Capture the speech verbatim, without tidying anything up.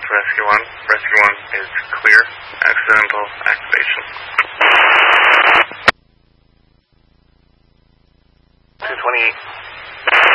to Rescue one. Rescue one is clear. Accidental activation. two twenty-eight.